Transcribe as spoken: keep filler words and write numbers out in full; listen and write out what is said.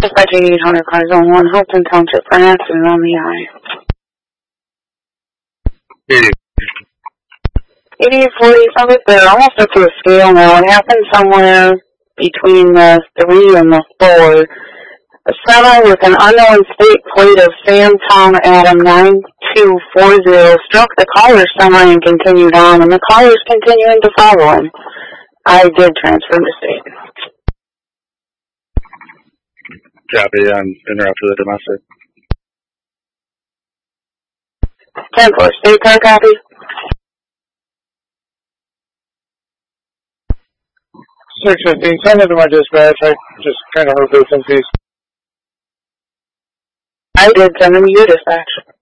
Dispatch eighty-eight hundred, car zone one, Halton Township for an accident on the I. eighty-eight forty, sounds like they're almost up to a scale now. It happened somewhere between the three and the four. A seven with an unknown state plate of Sam Tom Adam nine two four zero struck the caller's semi and continued on, and the caller's continuing to follow him. I did transfer to state. Copy, I'm en route for the domestic. ten four, state car copy. six fifteen, send it to my dispatch. I just kind of heard this in peace. I did send them to your dispatch.